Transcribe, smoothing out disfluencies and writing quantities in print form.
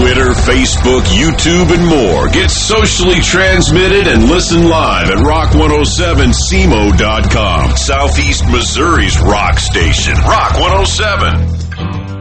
Twitter, Facebook, YouTube, and more. Get socially transmitted and listen live at rock107cmo.com. Southeast Missouri's rock station, Rock 107.